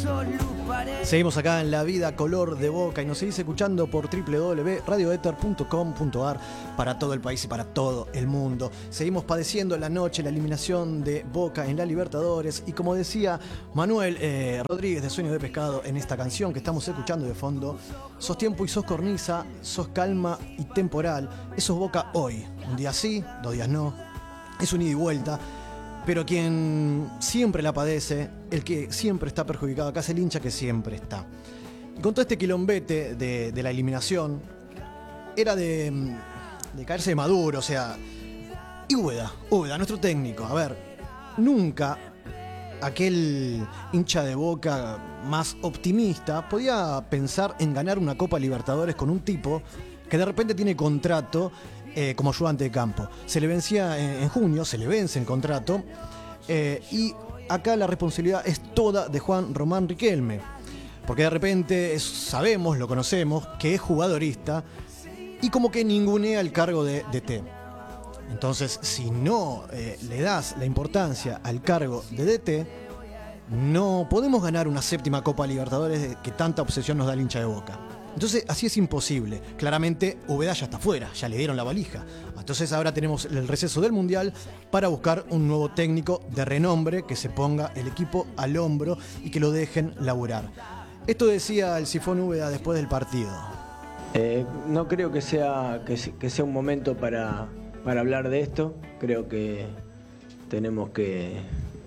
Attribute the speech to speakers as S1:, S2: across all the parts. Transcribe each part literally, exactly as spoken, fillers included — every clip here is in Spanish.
S1: Seguimos acá en La Vida Color de Boca y nos seguís escuchando por doble u doble u doble u punto radio éter punto com punto a r para todo el país y para todo el mundo. Seguimos padeciendo la noche, la eliminación de Boca en la Libertadores y como decía Manuel eh, Rodríguez de Sueños de Pescado en esta canción que estamos escuchando de fondo, sos tiempo y sos cornisa, sos calma y temporal, eso es Boca hoy. Un día sí, dos días no, es un ida y vuelta. Pero quien siempre la padece, el que siempre está perjudicado acá es el hincha que siempre está. Y con todo este quilombete de, de la eliminación, era de, de caerse de maduro, o sea... Y Úbeda, Úbeda, nuestro técnico, a ver, nunca aquel hincha de Boca más optimista podía pensar en ganar una Copa Libertadores con un tipo que de repente tiene contrato Eh, como ayudante de campo. Se le vencía en, en junio, se le vence el contrato eh, y acá la responsabilidad es toda de Juan Román Riquelme, porque de repente es, sabemos, lo conocemos, que es jugadorista y como que ningunea el cargo de D T. Entonces, si no eh, le das la importancia al cargo de D T, no podemos ganar una séptima Copa Libertadores que tanta obsesión nos da el hincha de Boca. Entonces, así es imposible. Claramente, Úbeda ya está fuera, ya le dieron la valija. Entonces, ahora tenemos el receso del Mundial para buscar un nuevo técnico de renombre que se ponga el equipo al hombro y que lo dejen laburar. Esto decía el Sifón Úbeda después del partido.
S2: Eh, no creo que sea, que, que sea un momento para, para hablar de esto. Creo que tenemos que,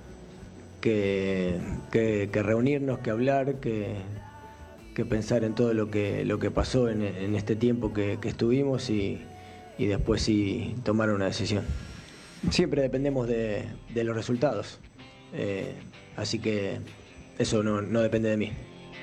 S2: que, que, que reunirnos, que hablar, que... que pensar en todo lo que, lo que pasó en, en este tiempo que, que estuvimos y, y después sí tomar una decisión. Siempre dependemos de, de los resultados, eh, así que eso no, no depende de mí.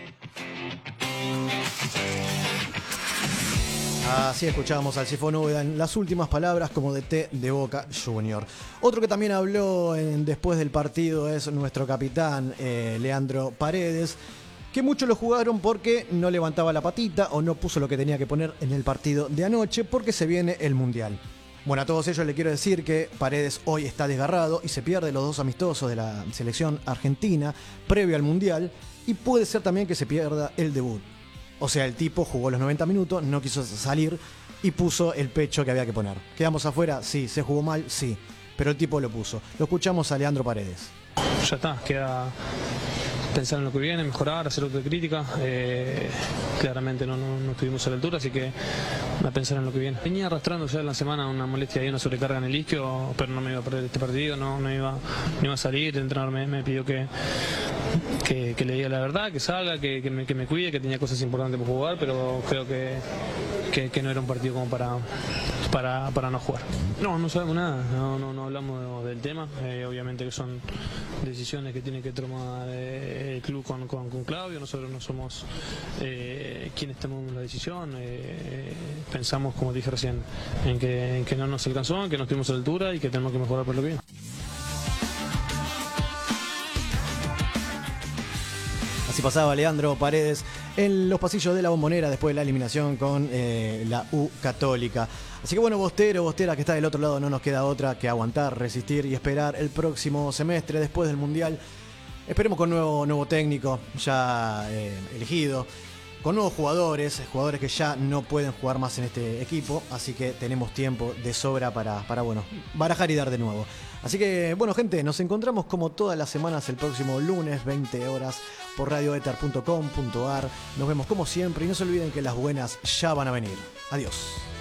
S1: Así escuchábamos al Sifón Úbeda en las últimas palabras como D T de Boca Junior. Otro que también habló en, después del partido es nuestro capitán eh, Leandro Paredes, que muchos lo jugaron porque no levantaba la patita o no puso lo que tenía que poner en el partido de anoche porque se viene el Mundial. Bueno, a todos ellos les quiero decir que Paredes hoy está desgarrado y se pierde los dos amistosos de la selección argentina previo al Mundial y puede ser también que se pierda el debut. O sea, el tipo jugó los noventa minutos, no quiso salir y puso el pecho que había que poner. ¿Quedamos afuera? Sí. ¿Se jugó mal? Sí. Pero el tipo lo puso. Lo escuchamos a Leandro Paredes.
S3: Ya está, queda... pensar en lo que viene, mejorar, hacer autocrítica. Eh, claramente no, no, no estuvimos a la altura, así que a pensar en lo que viene. Venía arrastrando ya en la semana una molestia y una sobrecarga en el isquio, pero no me iba a perder este partido, no, no, iba, no iba a salir. El entrenador me, me pidió que, que, que le diga la verdad, que salga, que, que, me, que me cuide, que tenía cosas importantes por jugar, pero creo que, que, que no era un partido como para, para, para no jugar. No, no sabemos nada, no, no, no hablamos del tema. Eh, obviamente que son decisiones que tiene que tomar eh, el club con, con, con Claudio. Nosotros no somos eh, quienes tomamos la decisión. Eh, pensamos, como dije recién, en que, en que no nos alcanzó, en que no estuvimos a la altura y que tenemos que mejorar por lo que viene.
S1: Así pasaba Leandro Paredes en los pasillos de la Bombonera después de la eliminación con eh, la U Católica. Así que bueno, Bostero, Bostera que está del otro lado, no nos queda otra que aguantar, resistir y esperar el próximo semestre después del Mundial. Esperemos con nuevo, nuevo técnico ya eh, elegido, con nuevos jugadores, jugadores que ya no pueden jugar más en este equipo, así que tenemos tiempo de sobra para, para bueno, barajar y dar de nuevo. Así que, bueno, gente, nos encontramos como todas las semanas el próximo lunes, veinte horas, por radio éter punto com punto a r. Nos vemos como siempre y no se olviden que las buenas ya van a venir. Adiós.